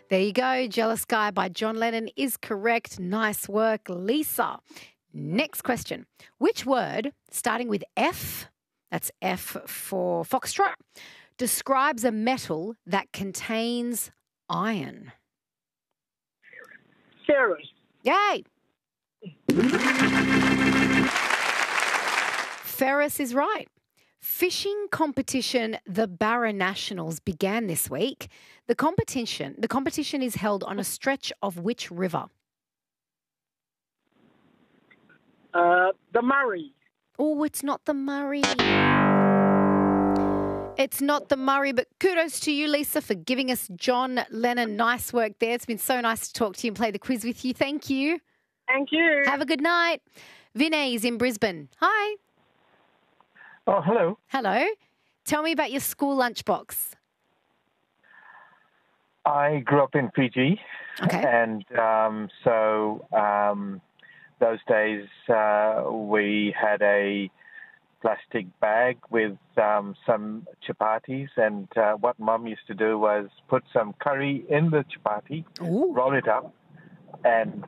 There you go. Jealous Guy by John Lennon is correct. Nice work, Lisa. Next question. Which word, starting with F, that's F for Foxtrot, describes a metal that contains iron? Ferrous. Yay! Ferrous is right. Fishing competition, the Barra Nationals, began this week. The competition is held on a stretch of which river? The Murray. Oh, it's not the Murray. It's not the Murray, but kudos to you, Lisa, for giving us John Lennon. Nice work there. It's been so nice to talk to you and play the quiz with you. Thank you. Thank you. Have a good night. Vinay's in Brisbane. Hi. Oh, hello. Hello. Tell me about your school lunchbox. I grew up in Fiji. Okay. And those days we had a plastic bag with some chapatis, and what Mum used to do was put some curry in the chapati, Ooh. roll it up, and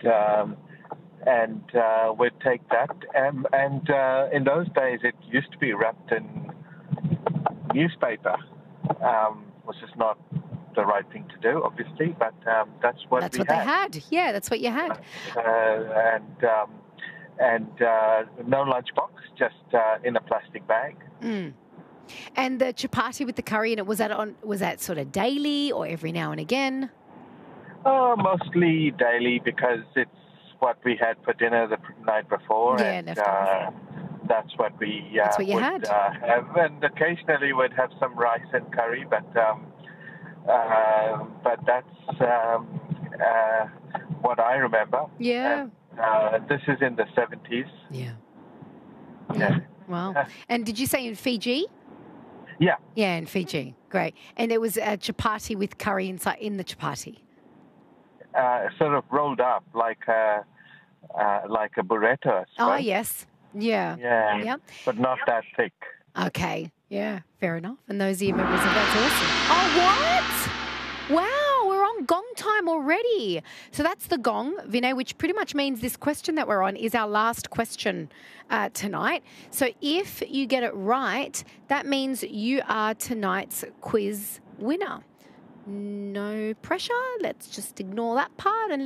we'd take that. And in those days, it used to be wrapped in newspaper, which is not the right thing to do, obviously, but that's what they had. Yeah, that's what you had. No lunchbox, just in a plastic bag. Mm. And the chapati with the curry in it, was that sort of daily or every now and again? Oh, mostly daily, because it's what we had for dinner the night before. Yeah, and that's what we that's what you would had. have. And occasionally we'd have some rice and curry, but that's what I remember. Yeah. And, this is in the 70s. Yeah. Yeah. Wow. And did you say in Fiji? Yeah. Yeah, in Fiji. Great. And there was a chapati with curry inside in the chapati. Sort of rolled up like a burrito, I suppose. Oh, yes. Yeah. Yeah. Yep. But not that thick. Okay. Yeah, fair enough. And those are your memories of that's awesome. Oh, what? Wow, we're on gong time already. So that's the gong, Vinay, which pretty much means this question that we're on is our last question tonight. So if you get it right, that means you are tonight's quiz winner. No pressure. Let's just ignore that part and